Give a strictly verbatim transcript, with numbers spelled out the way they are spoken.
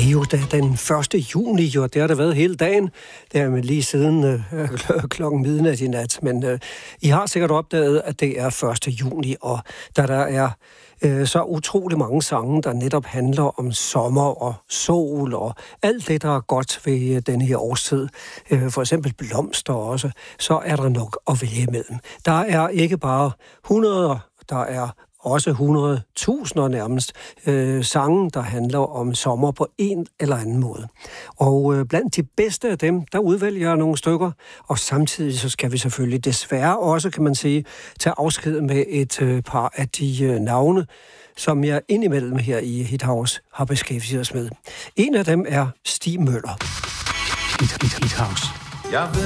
er jo da den første juni, og det har det været hele dagen. Det er lige siden øh, klokken midnat i nat. Men øh, I har sikkert opdaget, at det er første juni, og da der er øh, så utrolig mange sange, der netop handler om sommer og sol og alt det, der er godt ved øh, denne her årstid, øh, for eksempel blomster også, så er der nok at vælge imellem. Der er ikke bare hundreder, der er også hundrede tusinder nærmest øh, sange, der handler om sommer på en eller anden måde. Og øh, blandt de bedste af dem, der udvælger jeg nogle stykker, og samtidig så skal vi selvfølgelig desværre også, kan man sige, tage afsked med et øh, par af de øh, navne, som jeg indimellem her i Hit House har beskæftiget os med. En af dem er Stig Møller. Hit, hit, hit House. Jeg ved